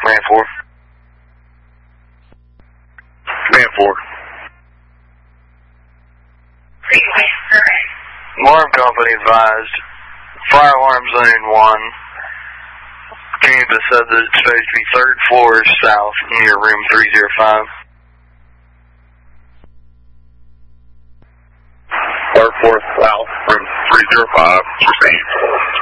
Command 4. Command 4. Alarm company advised. Fire alarm zone 1. Campus said that it's supposed to be 3rd floor south near room 305. 3rd floor south, room 305. Proceed.